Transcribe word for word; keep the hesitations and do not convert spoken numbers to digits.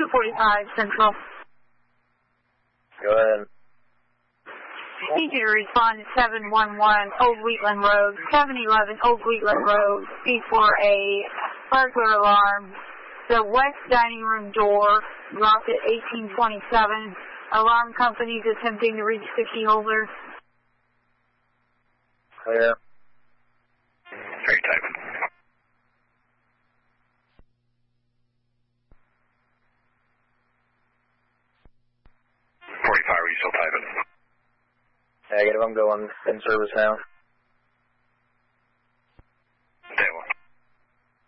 two forty-five Central. Go ahead. Need you to respond to seven one one Old Wheatland Road, seven eleven Old Wheatland Road, before a burglar alarm. The west dining room door locked at eighteen twenty-seven. Alarm companies attempting to reach the key holder. Clear. Are you typing? forty-five, are you still typing? Negative, I'm going in service now.